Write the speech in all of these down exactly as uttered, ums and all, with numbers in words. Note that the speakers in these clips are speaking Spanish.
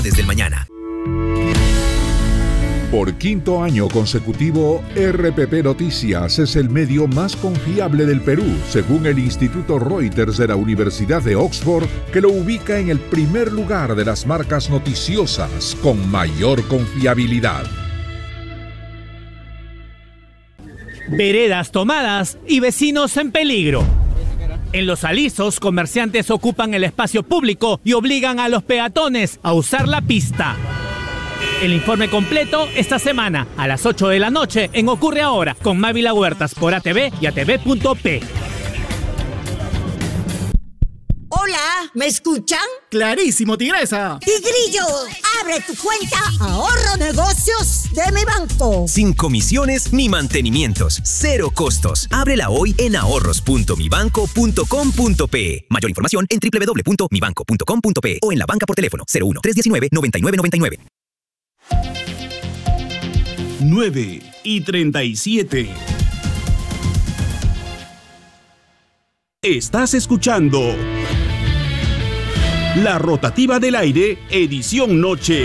Desde el mañana. Por quinto año consecutivo, R P P Noticias es el medio más confiable del Perú, según el Instituto Reuters de la Universidad de Oxford, que lo ubica en el primer lugar de las marcas noticiosas con mayor confiabilidad. Veredas tomadas y vecinos en peligro. En Los Alisos, comerciantes ocupan el espacio público y obligan a los peatones a usar la pista. El informe completo esta semana a las ocho de la noche en Ocurre Ahora con Mávila Huertas por A T V y A T V punto P. Hola, ¿me escuchan? Clarísimo, tigresa. Tigrillo, abre tu cuenta Ahorro Negocios de mi banco. Sin comisiones ni mantenimientos, cero costos. Ábrela hoy en ahorros punto mi banco punto com punto pe. Mayor información en doble u doble u doble u punto mi banco punto com punto pe o en la banca por teléfono cero uno, tres uno nueve, nueve nueve nueve nueve. nueve y treinta y siete. Estás escuchando La Rotativa del Aire, edición noche.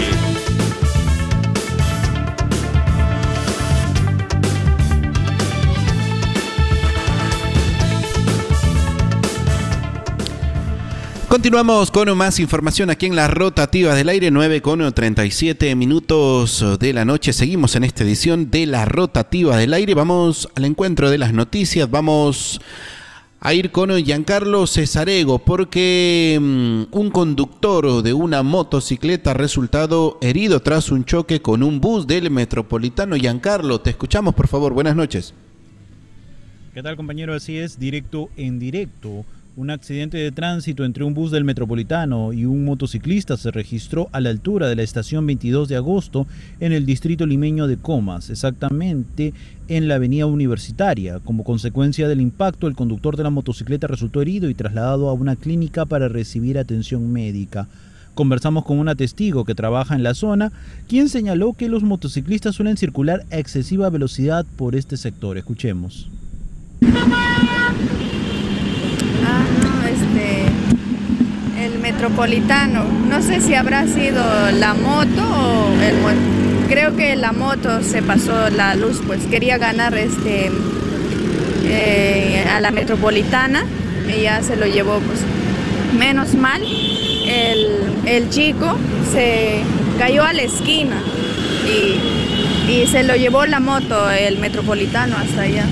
Continuamos con más información aquí en La Rotativa del Aire, nueve con treinta y siete minutos de la noche. Seguimos en esta edición de La Rotativa del Aire. Vamos al encuentro de las noticias. Vamos a ir con Giancarlo Cesarego porque um, un conductor de una motocicleta ha resultado herido tras un choque con un bus del Metropolitano. Giancarlo, te escuchamos, por favor. Buenas noches. ¿Qué tal, compañero? Así es, directo en directo. Un accidente de tránsito entre un bus del Metropolitano y un motociclista se registró a la altura de la estación veintidós de agosto en el distrito limeño de Comas, exactamente en la avenida Universitaria. Como consecuencia del impacto, el conductor de la motocicleta resultó herido y trasladado a una clínica para recibir atención médica. Conversamos con una testigo que trabaja en la zona, quien señaló que los motociclistas suelen circular a excesiva velocidad por este sector. Escuchemos. Ah, no, este, el Metropolitano, no sé si habrá sido la moto o el moto. Creo que la moto se pasó la luz, pues quería ganar este eh, a la Metropolitana y ya se lo llevó, pues menos mal, el, el chico se cayó a la esquina y, y se lo llevó la moto, el Metropolitano, hasta allá.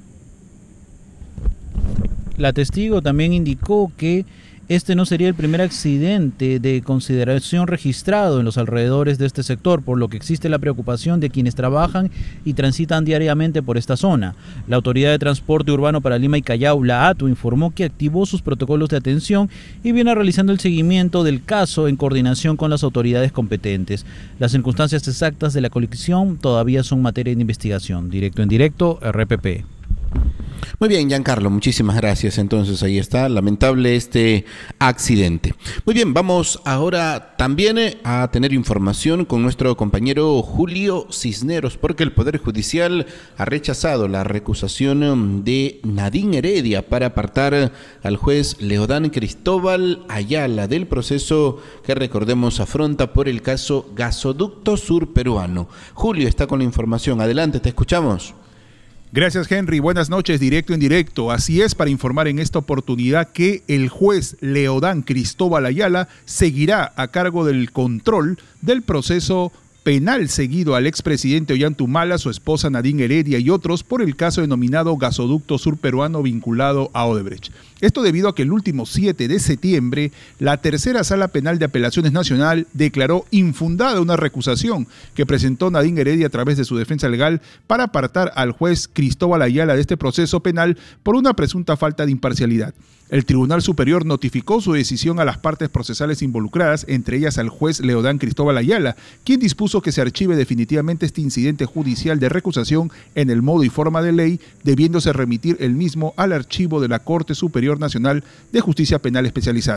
La testigo también indicó que este no sería el primer accidente de consideración registrado en los alrededores de este sector, por lo que existe la preocupación de quienes trabajan y transitan diariamente por esta zona. La Autoridad de Transporte Urbano para Lima y Callao, la A T U, informó que activó sus protocolos de atención y viene realizando el seguimiento del caso en coordinación con las autoridades competentes. Las circunstancias exactas de la colisión todavía son materia de investigación. Directo en directo, R P P. Muy bien, Giancarlo, muchísimas gracias. Entonces ahí está, lamentable este accidente. Muy bien, vamos ahora también a tener información con nuestro compañero Julio Cisneros, porque el Poder Judicial ha rechazado la recusación de Nadine Heredia para apartar al juez Leodán Cristóbal Ayala del proceso que, recordemos, afronta por el caso Gasoducto Sur Peruano. Julio está con la información. Adelante, te escuchamos. Gracias, Henry. Buenas noches, directo en directo. Así es, para informar en esta oportunidad que el juez Leodán Cristóbal Ayala seguirá a cargo del control del proceso penal seguido al expresidente Ollantumala, su esposa Nadine Heredia y otros por el caso denominado Gasoducto Sur Peruano vinculado a Odebrecht. Esto debido a que el último siete de septiembre, la tercera Sala Penal de Apelaciones Nacional declaró infundada una recusación que presentó Nadine Heredia a través de su defensa legal para apartar al juez Cristóbal Ayala de este proceso penal por una presunta falta de imparcialidad. El Tribunal Superior notificó su decisión a las partes procesales involucradas, entre ellas al juez Leodán Cristóbal Ayala, quien dispuso que se archive definitivamente este incidente judicial de recusación en el modo y forma de ley, debiéndose remitir el mismo al archivo de la Corte Superior Nacional de Justicia Penal Especializada.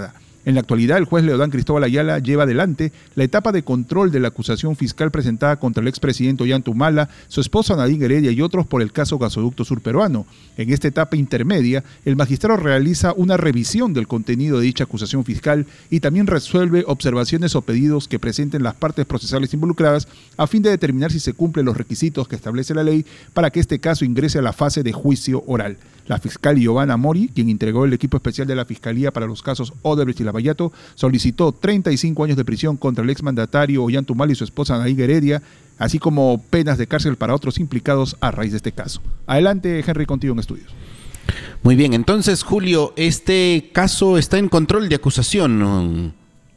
En la actualidad, el juez Leodán Cristóbal Ayala lleva adelante la etapa de control de la acusación fiscal presentada contra el expresidente Ollanta Humala, su esposa Nadine Heredia y otros por el caso Gasoducto Sur Peruano. En esta etapa intermedia, el magistrado realiza una revisión del contenido de dicha acusación fiscal y también resuelve observaciones o pedidos que presenten las partes procesales involucradas a fin de determinar si se cumplen los requisitos que establece la ley para que este caso ingrese a la fase de juicio oral. La fiscal Giovanna Mori, quien integró el equipo especial de la Fiscalía para los casos Odebrecht y Lavallato, solicitó treinta y cinco años de prisión contra el exmandatario Ollanta Humala y su esposa Nadine Heredia, así como penas de cárcel para otros implicados a raíz de este caso. Adelante, Henry, contigo en estudios. Muy bien, entonces, Julio, este caso está en control de acusación.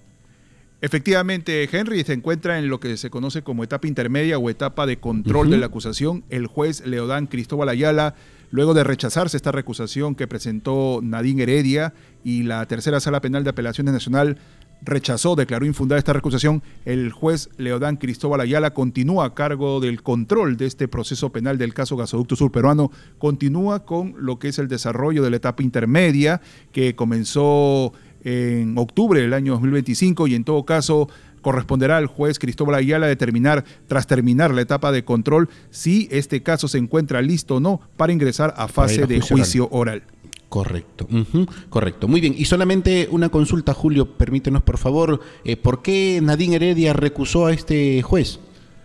Efectivamente, Henry, se encuentra en lo que se conoce como etapa intermedia o etapa de control uh-huh. de la acusación. El juez Leodán Cristóbal Ayala, luego de rechazarse esta recusación que presentó Nadine Heredia y la Tercera Sala Penal de Apelaciones Nacional rechazó, declaró infundada esta recusación, el juez Leodán Cristóbal Ayala continúa a cargo del control de este proceso penal del caso Gasoducto Sur Peruano, continúa con lo que es el desarrollo de la etapa intermedia que comenzó en octubre del año dos mil veinticinco y en todo caso corresponderá al juez Cristóbal Ayala determinar, tras terminar la etapa de control, si este caso se encuentra listo o no para ingresar a fase de juicio oral. Correcto, uh-huh, correcto. Muy bien, y solamente una consulta, Julio, permítenos por favor, eh, ¿por qué Nadine Heredia recusó a este juez?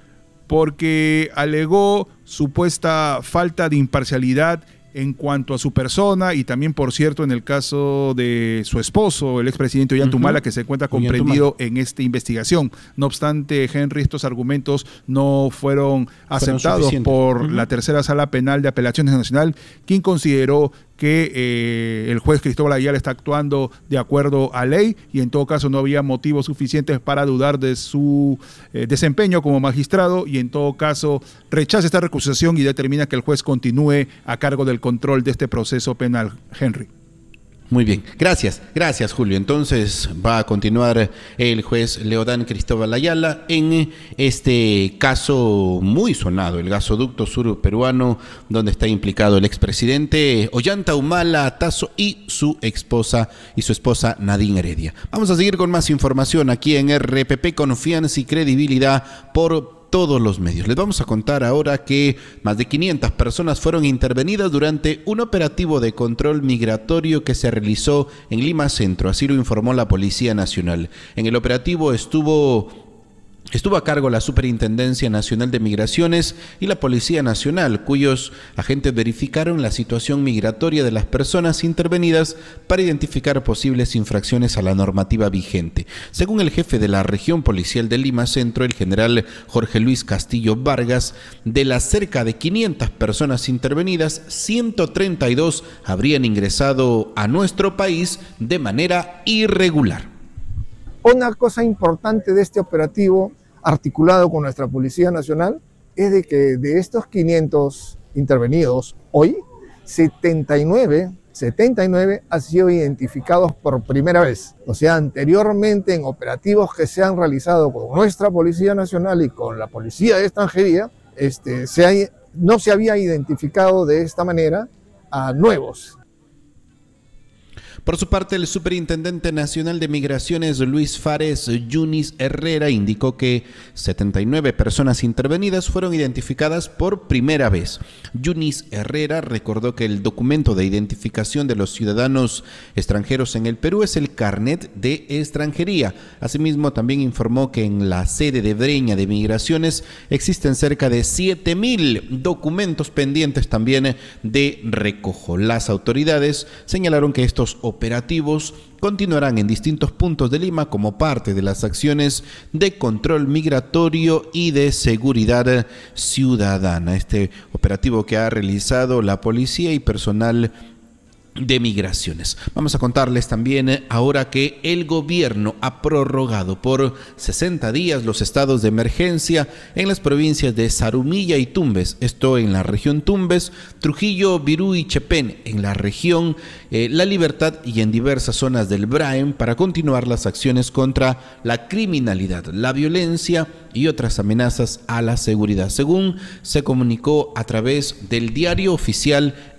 Porque alegó supuesta falta de imparcialidad en cuanto a su persona y también, por cierto, en el caso de su esposo, el expresidente Ollanta Humala, uh-huh. que se encuentra comprendido en esta investigación. No obstante, Henry, estos argumentos no fueron aceptados fueron por uh-huh. la Tercera Sala Penal de Apelaciones Nacional, quien consideró que eh, el juez Cristóbal Ayala está actuando de acuerdo a ley y en todo caso no había motivos suficientes para dudar de su eh, desempeño como magistrado y en todo caso rechaza esta recusación y determina que el juez continúe a cargo del control de este proceso penal. Henry. Muy bien, gracias, gracias Julio. Entonces va a continuar el juez Leodán Cristóbal Ayala en este caso muy sonado, el gasoducto sur peruano, donde está implicado el expresidente Ollanta Humala Tazo y su esposa y su esposa Nadine Heredia. Vamos a seguir con más información aquí en R P P, confianza y credibilidad por todos los medios. Les vamos a contar ahora que más de quinientas personas fueron intervenidas durante un operativo de control migratorio que se realizó en Lima Centro, así lo informó la Policía Nacional. En el operativo estuvo Estuvo a cargo la Superintendencia Nacional de Migraciones y la Policía Nacional, cuyos agentes verificaron la situación migratoria de las personas intervenidas para identificar posibles infracciones a la normativa vigente. Según el jefe de la región policial de Lima Centro, el general Jorge Luis Castillo Vargas, de las cerca de quinientas personas intervenidas, ciento treinta y dos habrían ingresado a nuestro país de manera irregular. Una cosa importante de este operativo articulado con nuestra Policía Nacional es de que de estos quinientos intervenidos hoy, setenta y nueve, setenta y nueve han sido identificados por primera vez. O sea, anteriormente en operativos que se han realizado con nuestra Policía Nacional y con la Policía de Extranjería, este, se ha, no se había identificado de esta manera a nuevos. Por su parte, el Superintendente Nacional de Migraciones, Luis Fares Yunis Herrera, indicó que setenta y nueve personas intervenidas fueron identificadas por primera vez. Yunis Herrera recordó que el documento de identificación de los ciudadanos extranjeros en el Perú es el carnet de extranjería. Asimismo, también informó que en la sede de Breña de Migraciones existen cerca de siete mil documentos pendientes también de recojo. Las autoridades señalaron que estos operativos continuarán en distintos puntos de Lima como parte de las acciones de control migratorio y de seguridad ciudadana. Este operativo que ha realizado la policía y personal de migraciones. Vamos a contarles también ahora que el gobierno ha prorrogado por sesenta días los estados de emergencia en las provincias de Zarumilla y Tumbes, esto en la región Tumbes, Trujillo, Virú y Chepén en la región eh, La Libertad y en diversas zonas del Braem para continuar las acciones contra la criminalidad, la violencia y otras amenazas a la seguridad, según se comunicó a través del diario oficial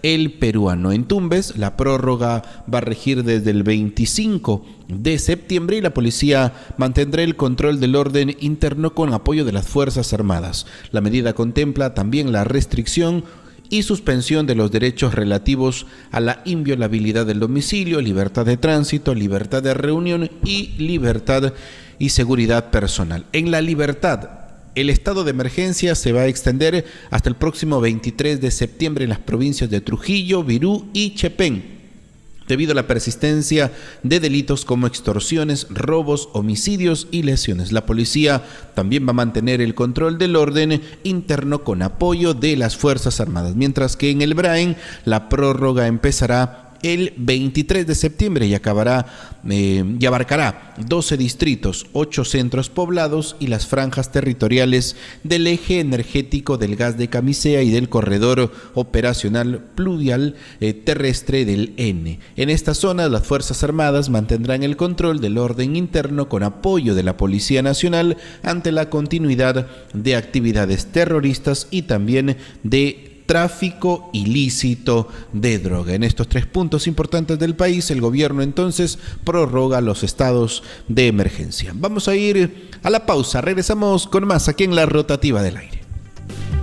el peruano. En Tumbes, la prórroga va a regir desde el veinticinco de septiembre y la policía mantendrá el control del orden interno con apoyo de las Fuerzas Armadas. La medida contempla también la restricción y suspensión de los derechos relativos a la inviolabilidad del domicilio, libertad de tránsito, libertad de reunión y libertad y seguridad personal. En la libertad, el estado de emergencia se va a extender hasta el próximo veintitrés de septiembre en las provincias de Trujillo, Virú y Chepén, debido a la persistencia de delitos como extorsiones, robos, homicidios y lesiones. La policía también va a mantener el control del orden interno con apoyo de las Fuerzas Armadas, mientras que en el Braen la prórroga empezará el veintitrés de septiembre y acabará eh, y abarcará doce distritos, ocho centros poblados y las franjas territoriales del eje energético del gas de Camisea y del corredor operacional pluvial eh, terrestre del N. En esta zona, las Fuerzas Armadas mantendrán el control del orden interno con apoyo de la Policía Nacional ante la continuidad de actividades terroristas y también de tráfico ilícito de droga. En estos tres puntos importantes del país, el gobierno entonces prorroga los estados de emergencia. Vamos a ir a la pausa, regresamos con más aquí en la Rotativa del Aire.